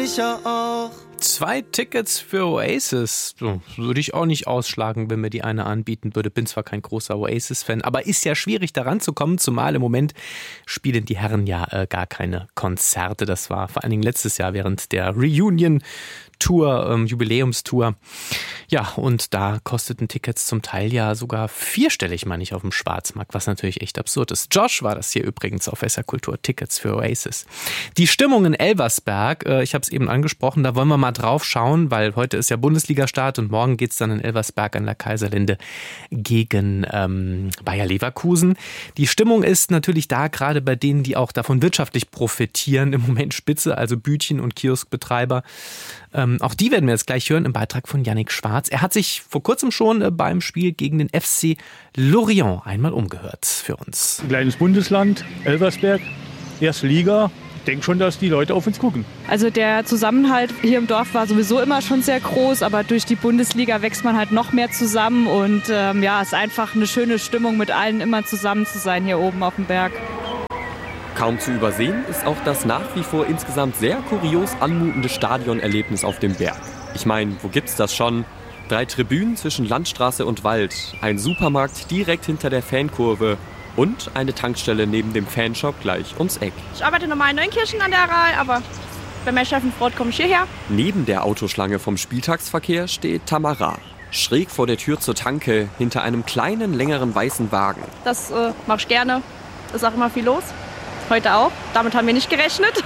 sicher auch. 2 Tickets für Oasis. So, würde ich auch nicht ausschlagen, wenn mir die eine anbieten würde. Bin zwar kein großer Oasis-Fan, aber ist ja schwierig, da ranzukommen, zumal im Moment spielen die Herren ja gar keine Konzerte. Das war vor allen Dingen letztes Jahr während der Reunion-Tour, Jubiläumstour. Ja, und da kosteten Tickets zum Teil ja sogar 4-stellig, meine ich, auf dem Schwarzmarkt, was natürlich echt absurd ist. Josh war das hier übrigens auf SR Kultur, Tickets für Oasis. Die Stimmung in Elversberg, ich habe es eben angesprochen, da wollen wir mal drauf schauen, weil heute ist ja Bundesliga-Start und morgen geht's dann in Elversberg an der Kaiserlinde gegen Bayer Leverkusen. Die Stimmung ist natürlich da, gerade bei denen, die auch davon wirtschaftlich profitieren, im Moment spitze, also Bütchen und Kioskbetreiber. Auch die werden wir jetzt gleich hören im Beitrag von Yannick Schwarz. Er hat sich vor kurzem schon beim Spiel gegen den FC Lorient einmal umgehört für uns. Ein kleines Bundesland, Elversberg, erste Liga. Ich denke schon, dass die Leute auf uns gucken. Also der Zusammenhalt hier im Dorf war sowieso immer schon sehr groß, aber durch die Bundesliga wächst man halt noch mehr zusammen und es ist einfach eine schöne Stimmung, mit allen immer zusammen zu sein hier oben auf dem Berg. Kaum zu übersehen ist auch das nach wie vor insgesamt sehr kurios anmutende Stadionerlebnis auf dem Berg. Ich meine, wo gibt's das schon? 3 Tribünen zwischen Landstraße und Wald, ein Supermarkt direkt hinter der Fankurve und eine Tankstelle neben dem Fanshop gleich ums Eck. Ich arbeite normal in Neunkirchen an der Aral, aber wenn mein Chef braucht, komme ich hierher. Neben der Autoschlange vom Spieltagsverkehr steht Tamara. Schräg vor der Tür zur Tanke, hinter einem kleinen, längeren weißen Wagen. Das mache ich gerne. Ist auch immer viel los. Heute auch. Damit haben wir nicht gerechnet.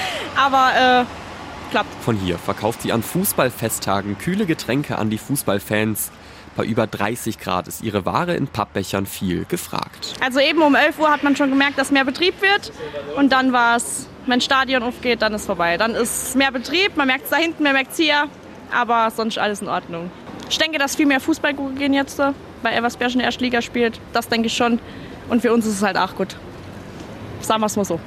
Aber klappt. Von hier verkauft sie an Fußballfesttagen kühle Getränke an die Fußballfans. Bei über 30 Grad ist ihre Ware in Pappbechern viel gefragt. Also eben um 11 Uhr hat man schon gemerkt, dass mehr Betrieb wird. Und dann war es, wenn das Stadion aufgeht, dann ist vorbei. Dann ist mehr Betrieb, man merkt es da hinten, man merkt es hier. Aber sonst alles in Ordnung. Ich denke, dass viel mehr Fußball gehen jetzt, weil Elversberg in der Erstliga spielt. Das denke ich schon. Und für uns ist es halt auch gut. Sagen wir es mal so.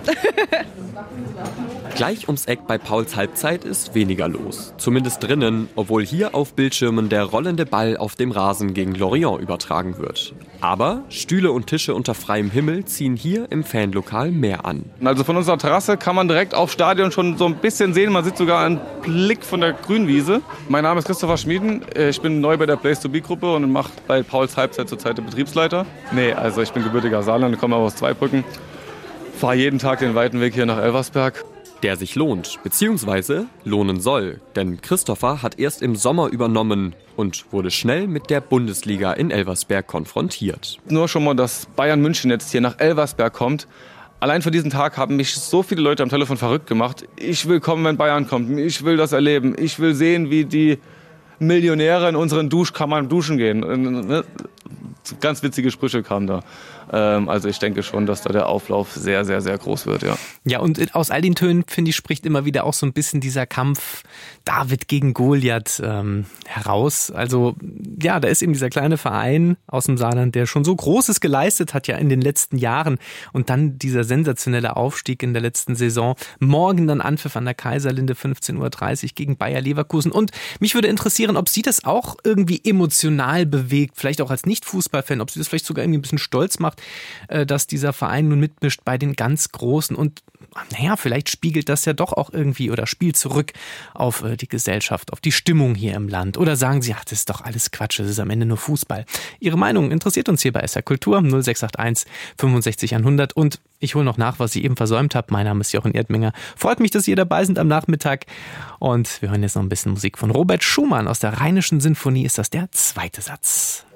Gleich ums Eck bei Pauls Halbzeit ist weniger los. Zumindest drinnen, obwohl hier auf Bildschirmen der rollende Ball auf dem Rasen gegen Lorient übertragen wird. Aber Stühle und Tische unter freiem Himmel ziehen hier im Fanlokal mehr an. Also von unserer Terrasse kann man direkt aufs Stadion schon so ein bisschen sehen. Man sieht sogar einen Blick von der Grünwiese. Mein Name ist Christopher Schmieden. Ich bin neu bei der Place-to-Be-Gruppe und mache bei Pauls Halbzeit zurzeit den Betriebsleiter. Also ich bin gebürtiger Saarland, komme aus Zweibrücken. Fahre jeden Tag den weiten Weg hier nach Elversberg. Der sich lohnt, beziehungsweise lohnen soll. Denn Christopher hat erst im Sommer übernommen und wurde schnell mit der Bundesliga in Elversberg konfrontiert. Nur schon mal, dass Bayern München jetzt hier nach Elversberg kommt. Allein für diesen Tag haben mich so viele Leute am Telefon verrückt gemacht. Ich will kommen, wenn Bayern kommt. Ich will das erleben. Ich will sehen, wie die Millionäre in unseren Duschkammern duschen gehen. Ganz witzige Sprüche kamen da. Also ich denke schon, dass da der Auflauf sehr, sehr, sehr groß wird, ja. Ja, und aus all den Tönen, finde ich, spricht immer wieder auch so ein bisschen dieser Kampf David gegen Goliath heraus. Also ja, da ist eben dieser kleine Verein aus dem Saarland, der schon so Großes geleistet hat ja in den letzten Jahren. Und dann dieser sensationelle Aufstieg in der letzten Saison. Morgen dann Anpfiff an der Kaiserlinde, 15:30 Uhr gegen Bayer Leverkusen. Und mich würde interessieren, ob Sie das auch irgendwie emotional bewegt, vielleicht auch als Nicht-Fußballfan, ob Sie das vielleicht sogar irgendwie ein bisschen stolz macht, dass dieser Verein nun mitmischt bei den ganz Großen. Und naja, vielleicht spiegelt das ja doch auch irgendwie oder spielt zurück auf die Gesellschaft, auf die Stimmung hier im Land. Oder sagen Sie, ach, das ist doch alles Quatsch, das ist am Ende nur Fußball. Ihre Meinung interessiert uns hier bei SR Kultur 0681 65 100. Und ich hole noch nach, was ich eben versäumt habe. Mein Name ist Jochen Erdminger. Freut mich, dass Sie dabei sind am Nachmittag. Und wir hören jetzt noch ein bisschen Musik von Robert Schumann aus der Rheinischen Sinfonie. Ist das der zweite Satz?